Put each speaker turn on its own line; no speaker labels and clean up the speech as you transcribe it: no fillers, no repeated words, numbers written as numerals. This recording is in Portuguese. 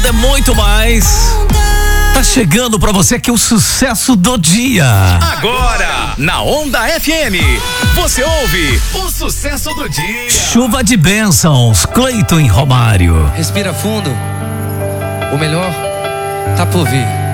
é muito mais. Tá chegando pra você aqui o sucesso do dia.
Agora, na Onda FM, você ouve o sucesso do dia.
Chuva de bênçãos, Cleiton e Romário.
Respira fundo. O melhor tá por vir.